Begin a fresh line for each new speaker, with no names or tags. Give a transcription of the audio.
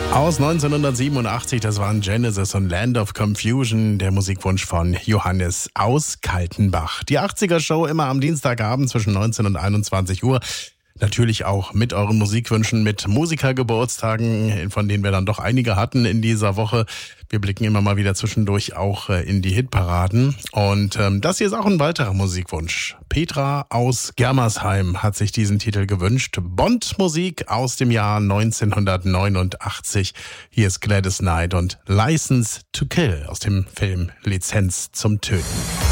Aus 1987, das waren Genesis und Land of Confusion, der Musikwunsch von Johannes aus Kaltenbach. Die 80er-Show immer am Dienstagabend zwischen 19 und 21 Uhr. Natürlich auch mit euren Musikwünschen, mit Musikergeburtstagen, von denen wir dann doch einige hatten in dieser Woche. Wir blicken immer mal wieder zwischendurch auch in die Hitparaden. Und das hier ist auch ein weiterer Musikwunsch. Petra aus Germersheim hat sich diesen Titel gewünscht. Bond-Musik aus dem Jahr 1989. Hier ist Gladys Knight und License to Kill aus dem Film Lizenz zum Töten.